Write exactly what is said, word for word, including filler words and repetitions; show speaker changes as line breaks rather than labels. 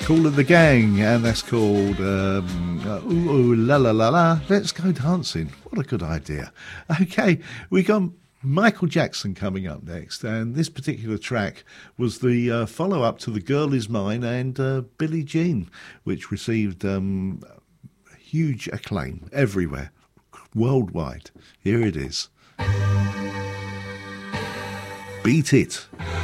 Kool and the Gang, and that's called um, uh, Ooh, Ooh La La La La, Let's Go Dancing. What a good idea. Okay, we got Michael Jackson coming up next, and this particular track was the uh, follow-up to The Girl Is Mine and uh, Billie Jean, which received um, huge acclaim everywhere, worldwide. Here it is. Beat It.